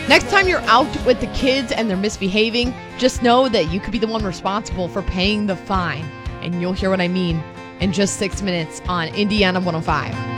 Next time you're out with the kids and they're misbehaving, just know that you could be the one responsible for paying the fine. And you'll hear what I mean in just 6 minutes on Indiana 105.